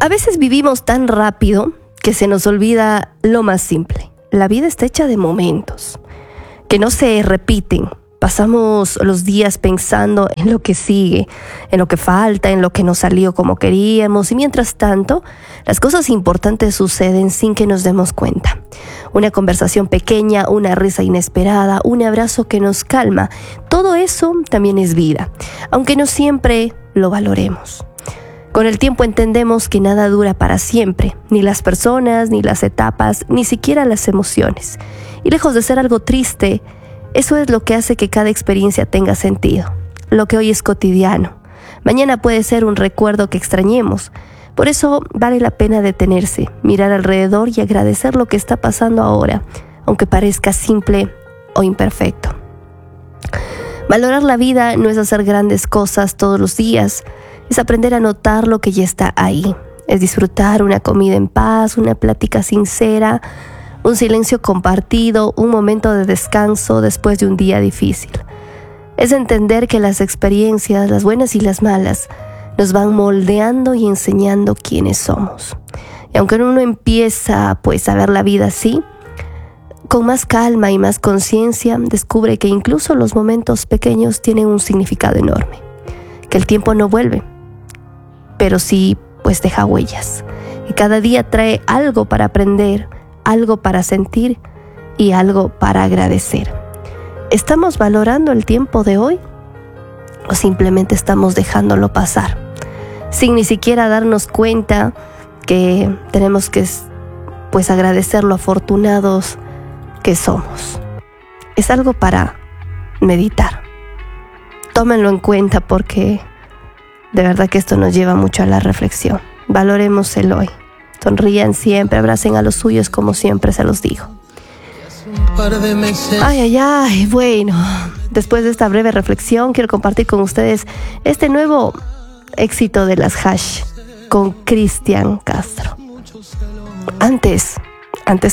veces vivimos tan rápido que se nos olvida lo más simple. La vida está hecha de momentos que no se repiten. Pasamos los días pensando en lo que sigue, en lo que falta, en lo que no salió como queríamos, y mientras tanto, las cosas importantes suceden sin que nos demos cuenta. Una conversación pequeña, una risa inesperada, un abrazo que nos calma, todo eso también es vida, aunque no siempre lo valoremos. Con el tiempo entendemos que nada dura para siempre, ni las personas, ni las etapas, ni siquiera las emociones. Y lejos de ser algo triste, eso es lo que hace que cada experiencia tenga sentido. Lo que hoy es cotidiano, mañana puede ser un recuerdo que extrañemos. Por eso vale la pena detenerse, mirar alrededor y agradecer lo que está pasando ahora, aunque parezca simple o imperfecto. Valorar la vida no es hacer grandes cosas todos los días, es aprender a notar lo que ya está ahí. Es disfrutar una comida en paz, una plática sincera, un silencio compartido, un momento de descanso después de un día difícil. Es entender que las experiencias, las buenas y las malas, nos van moldeando y enseñando quiénes somos. Y aunque uno empieza a ver la vida así, con más calma y más conciencia, descubre que incluso los momentos pequeños tienen un significado enorme. Que el tiempo no vuelve, pero sí deja huellas. Y cada día trae algo para aprender, algo para sentir y algo para agradecer. ¿Estamos valorando el tiempo de hoy o simplemente estamos dejándolo pasar sin ni siquiera darnos cuenta que tenemos que agradecer lo afortunados que somos? Es algo para meditar. Tómenlo en cuenta porque de verdad que esto nos lleva mucho a la reflexión. Valoremos el hoy. Sonrían siempre, abracen a los suyos como siempre se los digo. Bueno, después de esta breve reflexión quiero compartir con ustedes este nuevo éxito de las Hash con Cristian Castro. Antes